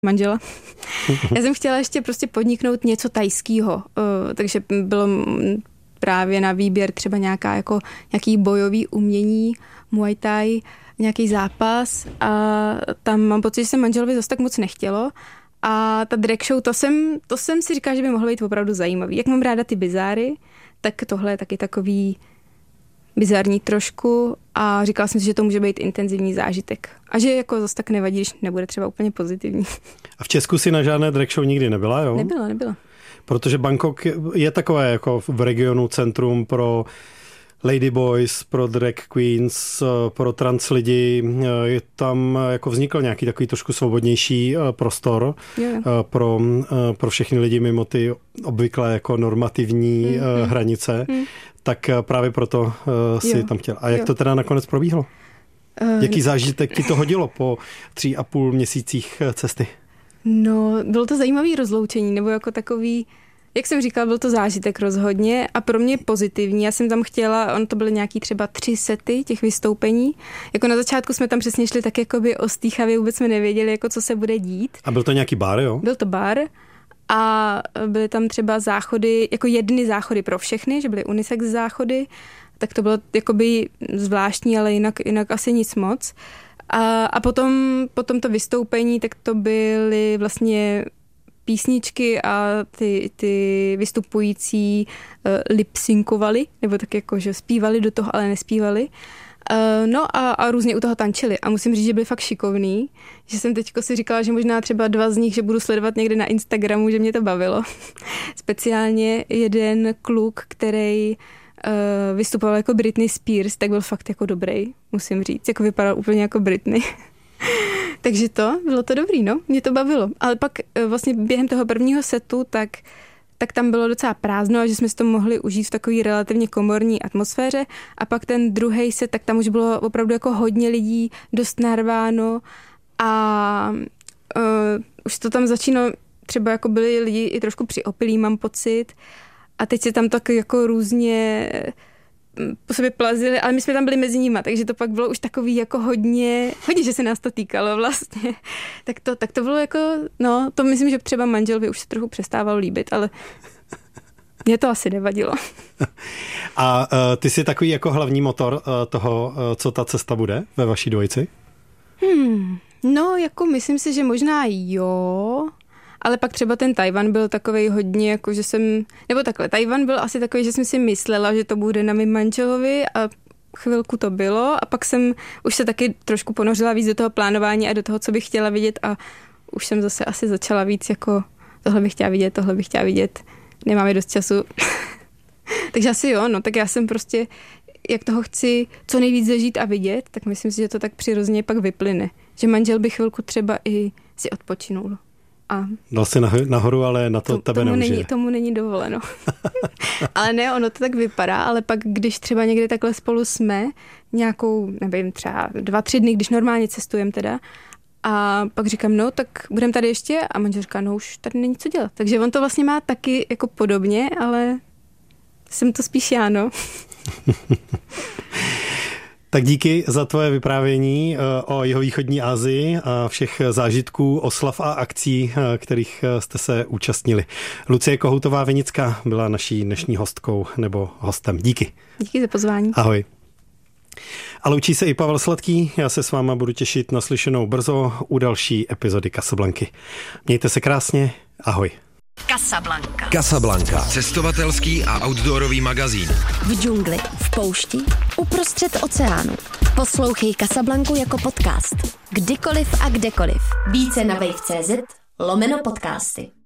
manžela. Já jsem chtěla ještě prostě podniknout něco thajského, takže bylo právě na výběr třeba nějaký bojový umění, Muay Thai, nějaký zápas a tam mám pocit, že se manželovi zase tak moc nechtělo a ta drag show, to jsem si říkala, že by mohlo být opravdu zajímavý. Jak mám ráda ty bizáry, tak tohle je taky takový bizarní trošku a říkala jsem si, že to může být intenzivní zážitek. A že jako zase tak nevadí, když nebude třeba úplně pozitivní. A v Česku si na žádné drag show nikdy nebyla, jo? Nebyla. Protože Bangkok je takové jako v regionu centrum pro ladyboys, pro drag queens, pro trans lidi. Je tam jako vznikl nějaký takový trošku svobodnější prostor pro všechny lidi mimo ty obvyklé jako normativní hranice. Tak právě proto si tam chtěl. A jak to teda nakonec probíhalo? Jaký zážitek ti to hodilo po 3,5 měsících cesty? No, bylo to zajímavý rozloučení, nebo jako takový, jak jsem říkala, byl to zážitek rozhodně a pro mě pozitivní. Já jsem tam chtěla, to byly nějaký třeba 3 sety těch vystoupení. Jako na začátku jsme tam přesně šli tak jakoby ostýchavě, vůbec jsme nevěděli, jako co se bude dít. A byl to nějaký bar, jo? Byl to bar a byly tam třeba záchody, jako jedny záchody pro všechny, že byly unisex záchody, tak to bylo jakoby zvláštní, ale jinak asi nic moc. A potom to vystoupení, tak to byly vlastně písničky a ty vystupující lipsynkovali, nebo tak jako, že zpívali do toho, ale nespívali. No a různě u toho tančili. A musím říct, že byli fakt šikovný, že jsem teďko si říkala, že možná třeba 2 z nich, že budu sledovat někde na Instagramu, že mě to bavilo. Speciálně jeden kluk, který vystupoval jako Britney Spears, tak byl fakt jako dobrý, musím říct. Jako vypadal úplně jako Britney. Takže bylo to dobrý, no. Mě to bavilo. Ale pak vlastně během toho prvního setu, tak tam bylo docela prázdno a že jsme si to mohli užít v takové relativně komorní atmosféře. A pak ten druhý set, tak tam už bylo opravdu jako hodně lidí, dost narváno a už to tam začínalo, třeba jako byli lidi i trošku přiopilí, mám pocit. A teď se tam tak jako různě po sobě plazili, ale my jsme tam byli mezi nima, takže to pak bylo už takový jako hodně, že se nás to týkalo vlastně. Tak to bylo jako, no, to myslím, že třeba manželovi už se trochu přestávalo líbit, ale mě to asi nevadilo. A ty jsi takový jako hlavní motor toho, co ta cesta bude ve vaší dvojici? No, jako myslím si, že možná jo, ale pak třeba ten Tajvan byl takovej hodně, jako že Tajvan byl asi takový, že jsem si myslela, že to bude na mým manželovi a chvilku to bylo a pak jsem už se taky trošku ponořila víc do toho plánování a do toho, co bych chtěla vidět a už jsem zase asi začala víc jako tohle bych chtěla vidět, nemáme dost času. Takže asi jo, no tak já jsem prostě, jak toho chci co nejvíc zažít a vidět, tak myslím si, že to tak přirozeně pak vyplyne. Že manžel by chvilku třeba i si odpočinul. Dal si nahoru, ale na to tebe neužije. Tomu není dovoleno. Ale ne, ono to tak vypadá, ale pak, když třeba někde takhle spolu jsme, nějakou, nevím, třeba 2-3 dny, když normálně cestujeme teda, a pak říkám, no, tak budeme tady ještě, a manžel říká, no, už tady není co dělat. Takže on to vlastně má taky jako podobně, ale jsem to spíš já, no. Tak díky za tvoje vyprávění o jihovýchodní Asii a všech zážitků, oslav a akcí, kterých jste se účastnili. Lucie Kohoutová-Vinická byla naší dnešní hostkou nebo hostem. Díky. Díky za pozvání. Ahoj. A loučí se i Pavel Sladký. Já se s váma budu těšit na slyšenou brzo u další epizody Casablanky. Mějte se krásně. Ahoj. Casablanca. Cestovatelský a outdoorový magazín. V džungli, v poušti, uprostřed oceánu. Poslouchej Casablanku jako podcast. Kdykoliv a kdekoliv. Více na wave.cz/podcasty.